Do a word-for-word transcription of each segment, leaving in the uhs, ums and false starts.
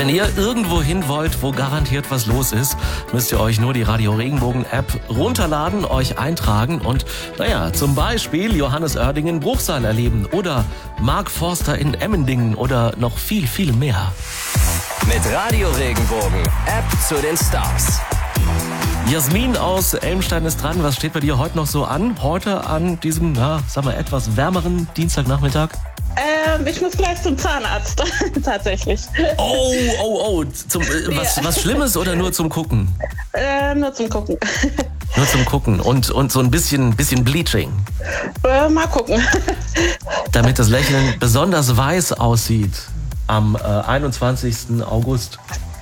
Wenn ihr irgendwo hin wollt, wo garantiert was los ist, müsst ihr euch nur die Radio Regenbogen App runterladen, euch eintragen und, naja, zum Beispiel Johannes Oerding in Bruchsal erleben oder Mark Forster in Emmendingen oder noch viel, viel mehr. Mit Radio Regenbogen, App zu den Stars. Jasmin aus Elmstein ist dran. Was steht bei dir heute noch so an? Heute an diesem, ja, sag mal, etwas wärmeren Dienstagnachmittag? Ähm, ich muss gleich zum Zahnarzt, tatsächlich. Oh, oh, oh. Zum, äh, was, Ja. was Schlimmes oder nur zum Gucken? Äh, nur zum Gucken. Nur zum Gucken und, und so ein bisschen, bisschen Bleaching, Äh, mal gucken. damit das Lächeln besonders weiß aussieht am äh, einundzwanzigsten August.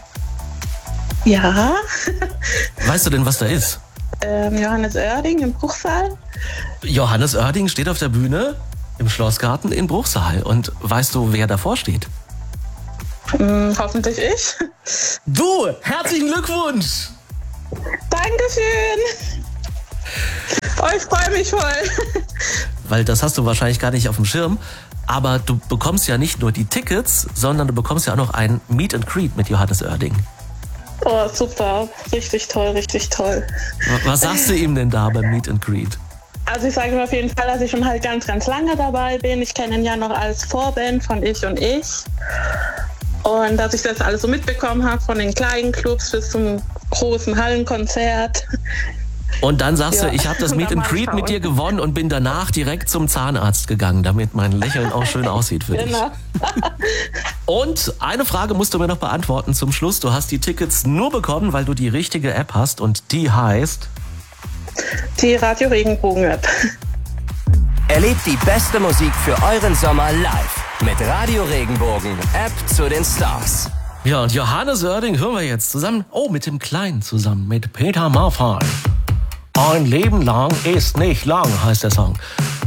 Ja. Weißt du denn, was da ist? Ähm, Johannes Oerding im Bruchsal. Johannes Oerding steht auf der Bühne im Schlossgarten in Bruchsal. Und weißt du, wer davor steht? Hm, hoffentlich ich. Du! Herzlichen Glückwunsch! Dankeschön. Oh, ich freue mich voll. Weil das hast du wahrscheinlich gar nicht auf dem Schirm. Aber du bekommst ja nicht nur die Tickets, sondern du bekommst ja auch noch ein Meet and Greet mit Johannes Oerding. Oh, super. Richtig toll, richtig toll. Was sagst du ihm denn da beim Meet and Greet? Also ich sage ihm auf jeden Fall, dass ich schon halt ganz, ganz lange dabei bin. Ich kenne ihn ja noch als Vorband von Ich und Ich. Und dass ich das alles so mitbekommen habe, von den kleinen Clubs bis zum großen Hallenkonzert. Und dann sagst Ja. du, ich habe das Und Meet dann and mal Greet schauen. mit dir gewonnen und bin danach direkt zum Zahnarzt gegangen, damit mein Lächeln auch schön aussieht für dich. Genau. Und eine Frage musst du mir noch beantworten zum Schluss. Du hast die Tickets nur bekommen, weil du die richtige App hast und die heißt... Die Radio Regenbogen App. Erlebt die beste Musik für euren Sommer live mit Radio Regenbogen, App zu den Stars. Ja, und Johannes Oerding hören wir jetzt zusammen, oh, mit dem Kleinen zusammen, mit Peter Maffay. Ein Leben lang ist nicht lang, heißt der Song.